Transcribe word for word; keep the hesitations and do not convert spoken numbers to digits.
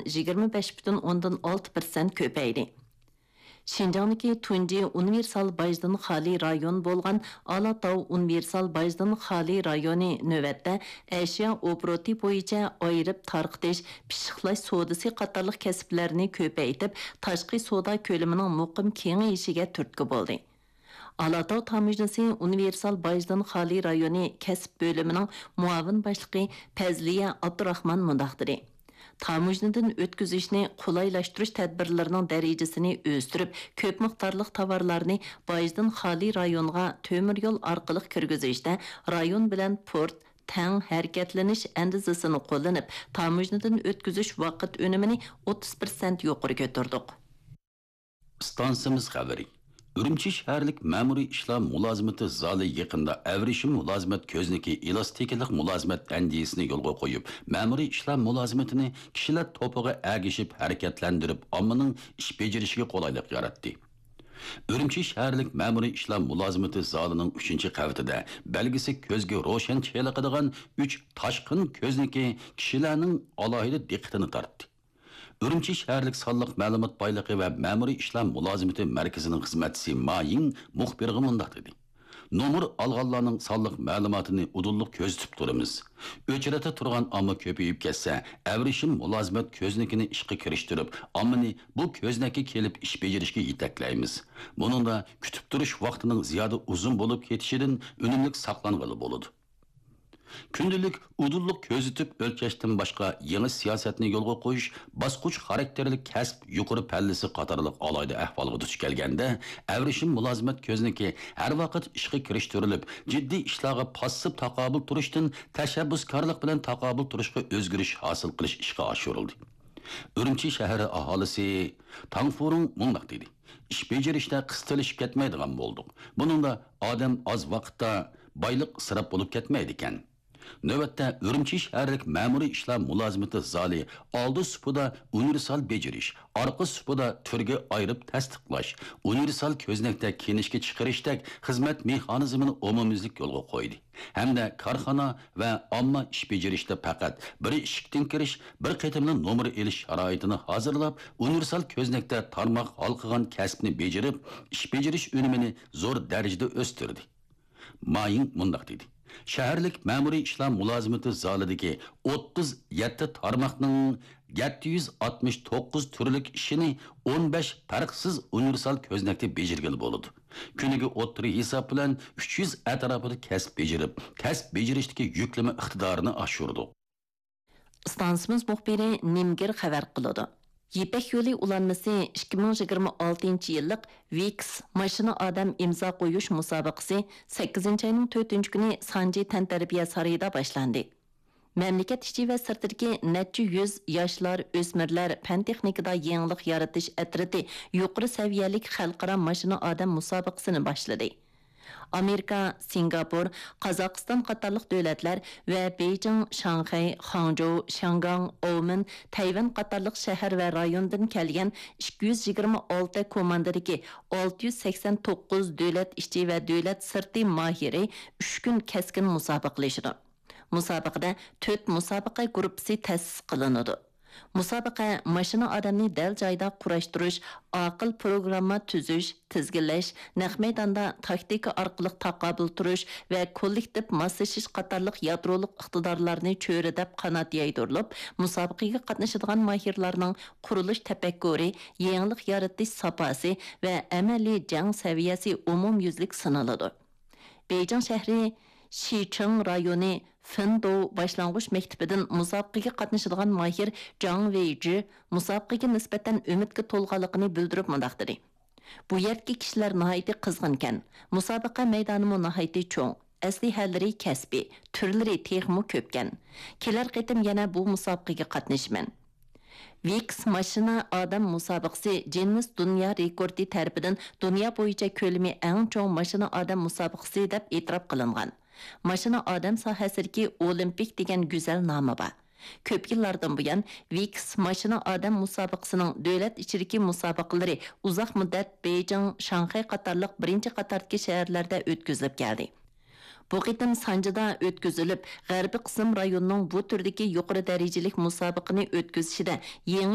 yigirma besh butun o'ndan olti persent ko'paydi. Şinjan'daki tunji universal bajdan xali rayon bolgan Alatau universal bajdan xali rayoni növətdə əşya obroti boyunca ayırıb tarqıtış, pişiqlaş sodası qatarlıq kəsblərini köpəyitib, taşqi soda kölümünün muqim kengayishiga turtki boldi. Alatau Tamujnasi universal bajdan xali rayoni kəsb bölümünün muavin başlıqı Pəzliyə Abdurrahman mundaqdiri. Tamujnadan ötküzüşni qulaylaştırış tədbirlərinin dərəcəsini östürüb, köp miqdarlıq tovarlarni bajdan xali rayonga tömür yol arqılıq kirgizishdə rayon bilan port təng hərəkətleniş əndizəsini qo'llanib, tamujnadan ötküzüş vaqt önümini o'ttiz persent yuqori ko'tardik. Stansimiz xabari. Ürümçi şəhərlik məmuri işlər mülazimati zali yaqında əvrişim mülazimat közniki elastiklik mülazimat əndiyesini yolga qoyub, məmuri işlər mülazimatini kişilər topuğa əgişib hərəkətləndirib, ammanın iş becerişige qolaylık yarattı. Ürümçi şəhərlik məmuri işlər mülazimati zalının üçüncü qavatida belgisi közge roşan çeyliqidigan üç taşqın közniki kişilərinin alohida diqqətini tartdı. Ürümçi şəhərlik sallıq məlumat baylığı və məmuri işləm mülazimati mərkəzinin xizmətçisi Mayin muxbirg'i mundaq dedi. Nomur alğanlarının sallıq məlumatını udulluq köztüb durumuz. Öçürətə turğan amma köpəyib kəssə, əvrişim mülazimat köznikini işqi kirişdirib, ammini bu köznəki kelib iş becerişki yetəkləyimiz. Bunun da kütüb duruş vaxtının ziyadı uzun bolup ketişidin önümlük saqlanğılı boludu. Kündülük udulluq közütüp ölçeşten başka yeni siyasetini yolga qo'yish, basquch xarakterli kasb yuqori pallisi qatorliq alayda ahvolga duch kelganda, avrishim mulozimat ko'zniki har vaqt ishga kirishtirilib, jiddiy ishlarga passiv taqobil turishdan tashabbuskorlik bilan taqobil turishga o'zgarish hosil qilish ishga oshirildi. Ürümçi shahri aholisi Tangfurun mundaq dedi. Ish bejerishda qistilishib ketmaydigan bo'ldik. Buningda odam oz vaqtda bayliq isrof bo'lib ketmaydi ekan. Növətdə Ürümçi şəhərlik məmuri işlər mülazimati zali aldı supuda universal beceriş, arqı supuda türge ayırıb təsdiqlaş, universal köznəkdə kenişki çıxırışdək xizmət mexanizmini umumizlik yolga qoydu. Hem de karxana və amma iş becerişdə faqat bir işikdən kiriş, bir qetimli nomeri eliş şaraitini hazırlab, universal köznəkdə tarmaq halqıgan kəsbini becerib, iş beceriş önümini zor dərəcədə östürdü. Mayin mundaq dedi. Şəhərlik məmuri işlər mülazimati zalidagi o'ttiz yetti tarmaqning yetti yuz oltmish to'qqiz turlik ishini o'n besh farqsiz universal köznəkdə becergili bo'ladi. Kuniga o'ttiri hisob bilan uch yuz atrofida kasb bejerib, kasb bejerishdagi yuklama iqtidorini oshirdi. Stansimiz muxbiri Nimgir xabar qiladi. Yipek yo'li ulanması ikki ming yigirma oltinchi yillik Wix mashina odam imzo qo'yish musobaqasi sakkizinchi ayning to'rtinchi kuni Sanji tantarbiya sarayida boshlandi. Mamlakat ichi va sirtidagi necha yuz yoshlar, o'smirlar fan texnikada yangilik yaratish atriti yuqori saviyalik xalqaro mashina odam musobaqasini boshladi. Amerika, Singapur, Qozog'iston qatorliq davlatlar va Beijing, Shanxay, Hangzhou, Shangang, Oman, Tayvan qatorliq shahar va rayondan kelgan ikki yuz yigirma olti komandadagi olti yuz sakson to'qqiz davlat ichi va davlat sirti mohiri uch kun keskin musobaqalashdi. Musobaqada to'rt musobaqa guruhi ta'sis qilinadi. Musobaqa mashina odamni dal joyda qurashtirish, aql programma tuzish, tizginlash, naq maydonda taktika orqali taqobil turish va kollektiv moslashish qatorliq yadroliq iqtidorlarni cho'ridab qanot yaydirilib, musobaqaga qatnashadigan mahirlarning qurilish tafakkuri, yangilik yaratish saposi va amaliy jang saviyasi umumyuzlik sinaladi. Beijing shahri Shicheng rayoni Fendo başlangıç mektebidan musobaqaga qatnashadigan mahir Zhang Weiji musobaqaga nisbatan umidga to'lganligini bildirib mundaq dedi. Bu yerdagi kishilar nihoyatda qizg'inkan. Musobaqa maydoni nihoyatda cho'ng. Aslihallari kasbi, turlari texmo ko'pkan. Kelar qitim yana bu musobaqaga qatnashman. Wix mashina odam musobaqasi Guinness dunyo rekordi tarafidan dunyo bo'yicha ko'lami eng cho'ng mashina odam musobaqasi deb e'tirof qilingan. Mashina odam sohasidagi olimpik degan go'zal nomi bor. Ko'p yillardan buyon Wix mashina odam musobaqasining davlat ichidagi musobaqalari uzoq muddat Beijing, Shanxay qatorliq birinchi qatordagi shaharlarda o'tkazilib keldi. Bu qitim Sanjida o'tkazilib, g'arbiy qism rayonining bu turdagi yuqori darajalik musobaqani o'tkazishida yangi